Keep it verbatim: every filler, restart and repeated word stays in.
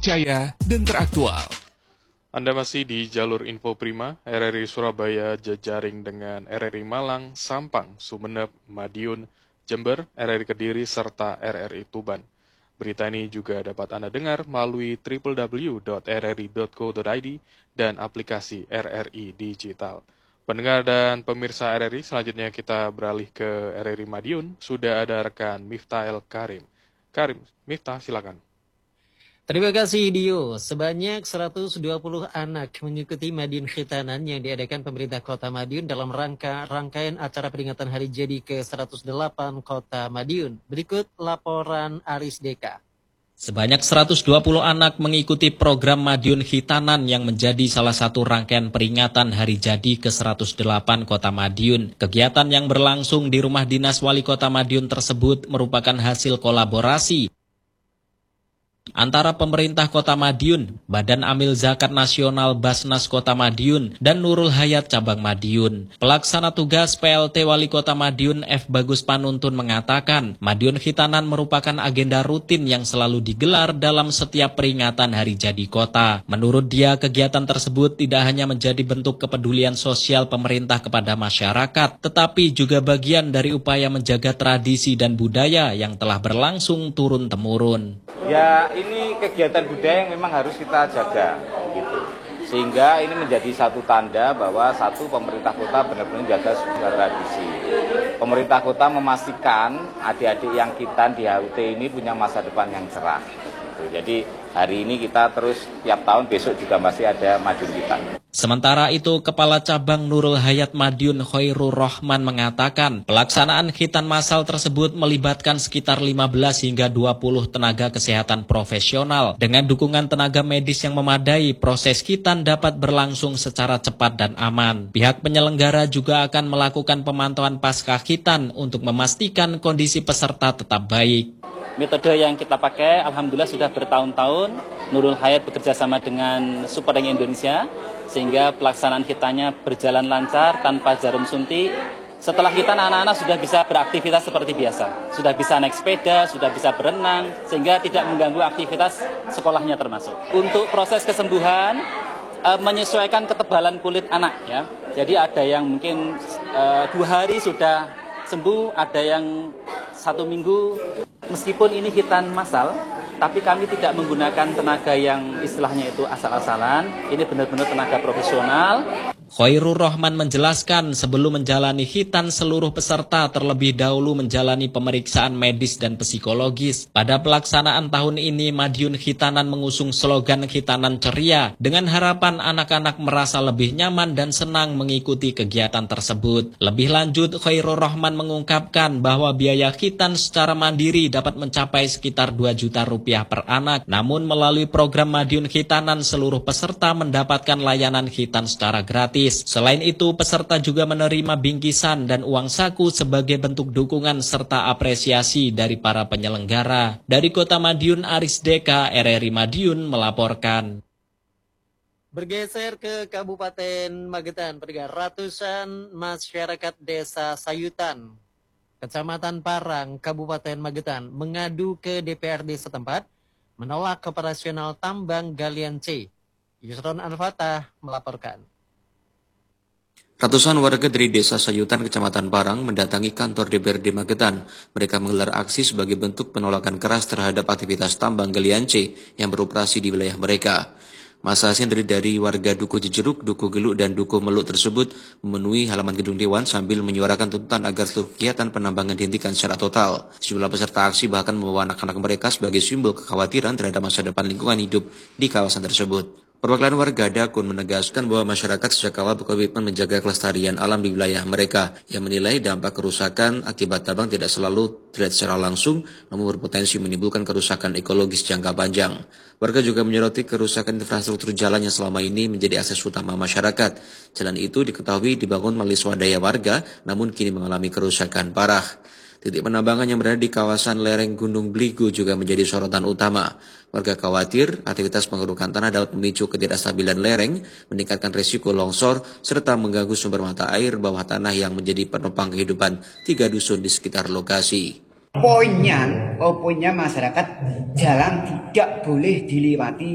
terpercaya, dan teraktual. Anda masih di jalur Info Prima, R R I Surabaya jejaring dengan R R I Malang, Sampang, Sumeneb, Madiun, Jember, R R I Kediri, serta R R I Tuban. Berita ini juga dapat Anda dengar melalui w w w titik r r i titik co titik i d dan aplikasi R R I Digital. Pendengar dan pemirsa R R I, selanjutnya kita beralih ke R R I Madiun. Sudah ada rekan Miftah El Karim. Karim, Miftah, silakan. Terima kasih Dio. Sebanyak seratus dua puluh anak mengikuti Madiun Khitanan yang diadakan pemerintah Kota Madiun dalam rangka rangkaian acara peringatan Hari Jadi ke seratus delapan Kota Madiun. Berikut laporan Aris Deka. Sebanyak seratus dua puluh anak mengikuti program Madiun Khitanan yang menjadi salah satu rangkaian peringatan Hari Jadi ke seratus delapan Kota Madiun. Kegiatan yang berlangsung di Rumah Dinas Wali Kota Madiun tersebut merupakan hasil kolaborasi antara pemerintah Kota Madiun, Badan Amil Zakat Nasional Basnas Kota Madiun, dan Nurul Hayat Cabang Madiun. Pelaksana tugas P L T Wali Kota Madiun F. Bagus Panuntun mengatakan, Madiun Khitanan merupakan agenda rutin yang selalu digelar dalam setiap peringatan Hari Jadi Kota. Menurut dia, kegiatan tersebut tidak hanya menjadi bentuk kepedulian sosial pemerintah kepada masyarakat, tetapi juga bagian dari upaya menjaga tradisi dan budaya yang telah berlangsung turun-temurun. Ya, ini kegiatan budaya yang memang harus kita jaga, gitu. Sehingga ini menjadi satu tanda bahwa satu pemerintah kota benar-benar menjaga sebuah tradisi. Pemerintah kota memastikan adik-adik yang kita di H U T ini punya masa depan yang cerah. Gitu. Jadi hari ini kita terus tiap tahun, besok juga masih ada Madiun Khitanan. Sementara itu, Kepala Cabang Nurul Hayat Madiun Khairul Rahman mengatakan, pelaksanaan khitan massal tersebut melibatkan sekitar lima belas hingga dua puluh tenaga kesehatan profesional. Dengan dukungan tenaga medis yang memadai, proses khitan dapat berlangsung secara cepat dan aman. Pihak penyelenggara juga akan melakukan pemantauan pasca khitan untuk memastikan kondisi peserta tetap baik. Metode yang kita pakai alhamdulillah sudah bertahun-tahun. Nurul Hayat bekerja sama dengan Superdeng Indonesia sehingga pelaksanaan khitannya berjalan lancar tanpa jarum suntik. Setelah khitan, anak-anak sudah bisa beraktivitas seperti biasa. Sudah bisa naik sepeda, sudah bisa berenang, sehingga tidak mengganggu aktivitas sekolahnya termasuk. Untuk proses kesembuhan, e, menyesuaikan ketebalan kulit anak, ya. Jadi ada yang mungkin e, dua hari sudah sembuh, ada yang satu minggu. Meskipun ini khitan massal, tapi kami tidak menggunakan tenaga yang istilahnya itu asal-asalan. Ini benar-benar tenaga profesional. Khairul Rahman menjelaskan, sebelum menjalani khitan, seluruh peserta terlebih dahulu menjalani pemeriksaan medis dan psikologis. Pada pelaksanaan tahun ini, Madiun Khitanan mengusung slogan Khitanan Ceria, dengan harapan anak-anak merasa lebih nyaman dan senang mengikuti kegiatan tersebut. Lebih lanjut, Khairul Rahman mengungkapkan bahwa biaya khitan secara mandiri dapat mencapai sekitar dua juta rupiah per anak. Namun melalui program Madiun Khitanan, seluruh peserta mendapatkan layanan khitan secara gratis. Selain itu, peserta juga menerima bingkisan dan uang saku sebagai bentuk dukungan serta apresiasi dari para penyelenggara. Dari Kota Madiun, Aris Deka, R R I Madiun melaporkan. Bergeser ke Kabupaten Magetan, pendengar, ratusan masyarakat Desa Sayutan, Kecamatan Parang, Kabupaten Magetan, mengadu ke D P R D setempat menolak operasional tambang galian C. Yusron Al-Fatah melaporkan. Ratusan warga dari Desa Sayutan, Kecamatan Parang mendatangi kantor D P R D Magetan. Mereka menggelar aksi sebagai bentuk penolakan keras terhadap aktivitas tambang galian C yang beroperasi di wilayah mereka. Masa yang terdiri dari warga Dukuh Jejeruk, Dukuh Geluk, dan Dukuh Meluk tersebut memenuhi halaman gedung Dewan sambil menyuarakan tuntutan agar seluruh kegiatan penambangan dihentikan secara total. Sejumlah peserta aksi bahkan membawa anak-anak mereka sebagai simbol kekhawatiran terhadap masa depan lingkungan hidup di kawasan tersebut. Perwakilan warga Dakun menegaskan bahwa masyarakat sejak awal berkomitmen menjaga kelestarian alam di wilayah mereka, yang menilai dampak kerusakan akibat tambang tidak selalu terlihat secara langsung, namun berpotensi menimbulkan kerusakan ekologis jangka panjang. Warga juga menyoroti kerusakan infrastruktur jalan yang selama ini menjadi akses utama masyarakat. Jalan itu diketahui dibangun melalui swadaya warga, namun kini mengalami kerusakan parah. Titik penambangan yang berada di kawasan lereng Gunung Bligo juga menjadi sorotan utama. Warga khawatir aktivitas pengerukan tanah dapat memicu ketidakstabilan lereng, meningkatkan risiko longsor, serta mengganggu sumber mata air bawah tanah yang menjadi penopang kehidupan tiga dusun di sekitar lokasi. Poinnya, oh poinnya masyarakat jalan tidak boleh dilewati